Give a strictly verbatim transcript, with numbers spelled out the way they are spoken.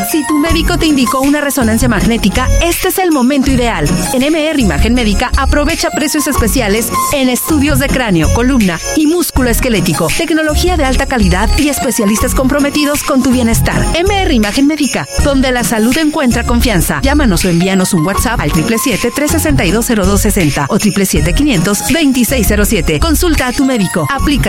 Si tu médico te indicó una resonancia magnética, este es el momento ideal. En M R Imagen Médica aprovecha precios especiales en estudios de cráneo, columna y músculo esquelético, tecnología de alta calidad y especialistas comprometidos con tu bienestar. M R Imagen Médica, donde la salud encuentra confianza. Llámanos o envíanos un WhatsApp al siete siete siete, tres seis dos, cero dos seis cero o siete siete siete, quinientos, veintiséis cero siete. Consulta a tu médico. Aplica